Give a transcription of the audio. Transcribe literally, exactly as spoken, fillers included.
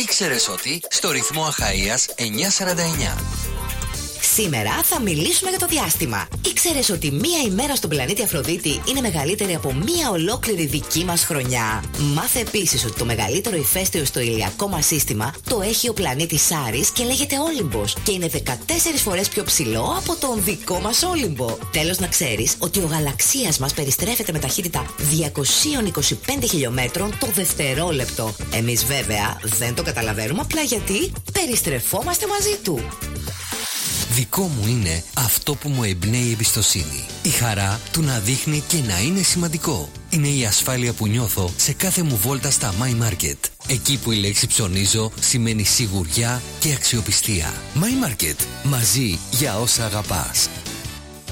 Ήξερες ότι στο ρυθμό Αχαΐας εννιακόσια σαράντα εννιά. Σήμερα θα μιλήσουμε για το διάστημα. Ήξερες ότι μία ημέρα στον πλανήτη Αφροδίτη είναι μεγαλύτερη από μία ολόκληρη δική μας χρονιά? Μάθε επίσης ότι το μεγαλύτερο ηφαίστειο στο ηλιακό μας σύστημα το έχει ο πλανήτης Άρης και λέγεται Όλυμπος και είναι δεκατέσσερις φορές πιο ψηλό από τον δικό μας Όλυμπο. Τέλος, να ξέρεις ότι ο γαλαξίας μας περιστρέφεται με ταχύτητα διακόσια είκοσι πέντε χιλιόμετρων το δευτερόλεπτο. Εμείς βέβαια δεν το καταλαβαίνουμε απλά γιατί περιστρεφόμαστε μαζί του. Δικό μου είναι αυτό που μου εμπνέει εμπιστοσύνη. Η χαρά του να δείχνει και να είναι σημαντικό. Είναι η ασφάλεια που νιώθω σε κάθε μου βόλτα στα My Market. Εκεί που η λέξη ψωνίζω σημαίνει σιγουριά και αξιοπιστία. My Market. Μαζί για όσα αγαπάς.